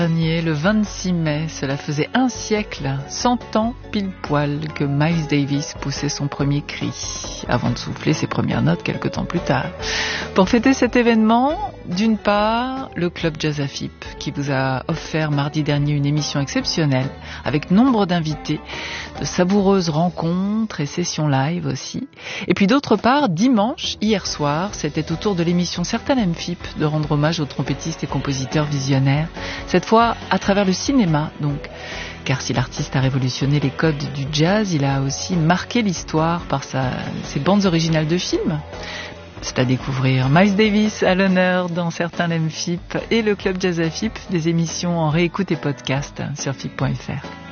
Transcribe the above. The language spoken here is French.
Le 26 mai, cela faisait un siècle, 100 ans pile poil, que Miles Davis poussait son premier cri, avant de souffler ses premières notes quelque temps plus tard. Pour fêter cet événement, d'une part, le Club Jazz AFIP, qui vous a offert mardi dernier une émission exceptionnelle, avec nombre d'invités, de savoureuses rencontres et sessions live aussi. Et puis d'autre part, dimanche, hier soir, c'était au tour de l'émission Certains aiment FIP de rendre hommage aux trompettistes et compositeurs visionnaires, cette fois à travers le cinéma donc. Car si l'artiste a révolutionné les codes du jazz, il a aussi marqué l'histoire par ses bandes originales de films. C'est à découvrir. Miles Davis à l'honneur dans Certains l'aiment FIP et le Club Jazz AFIP, des émissions en réécoute et podcast sur FIP.fr.